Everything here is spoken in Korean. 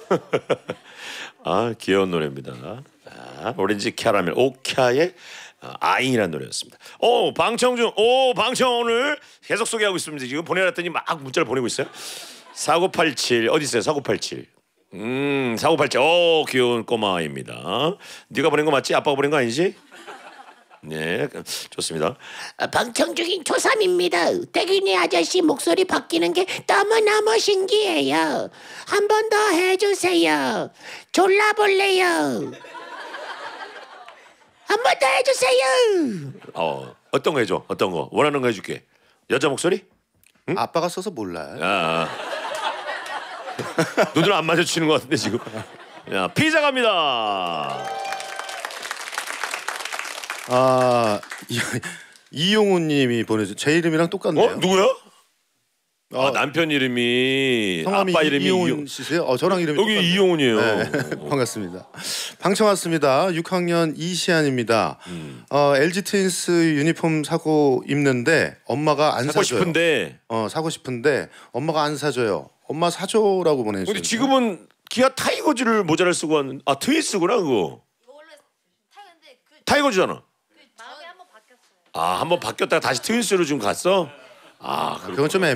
아, 귀여운 노래입니다. 아, 오렌지 캐러멜 오캬의 아잉이라는 노래였습니다. 오, 방청중. 오, 방청 오늘 계속 소개하고 있습니다. 지금 보내놨더니 막 문자를 보내고 있어요. 4987 어디 있어요? 4987. 4987. 오, 귀여운 꼬마입니다. 네가 보낸 거 맞지? 아빠가 보낸 거 아니지? 네, 좋습니다. 방청 중인 초3입니다. 태균이 아저씨 목소리 바뀌는 게 너무너무 신기해요. 한 번 더 해주세요. 졸라볼래요. 한 번 더 해주세요. 어떤 거 해줘? 어떤 거? 원하는 거 해줄게. 여자 목소리? 응? 아빠가 써서 몰라요. 눈을 안 마주치는 것 같은데 지금. 야, 피자 갑니다. 아, 이용우님이 보내준 제 이름이랑 똑같네요. 누구야? 남편 이름이 성함이 아빠 이름이 이용훈 씨세요? 저랑 이름이 여기 똑같네요. 이용훈이에요. 네. 반갑습니다. 방청 왔습니다. 6학년 이시안입니다. LG 트윈스 유니폼 사고 입는데 엄마가 안 사고 사줘요. 싶은데. 사고 싶은데 엄마가 안 사줘요. 엄마 사줘라고 보내주세요. 근데 지금은 기아 타이거즈를 모자를 쓰고 왔는. 트윈스구나 그거. 원래 타이거인데 타이거즈잖아. 마음이 한번 바뀌었어요. 한번 바뀌었다가 다시 트윈스로 지금 갔어? 그건 좀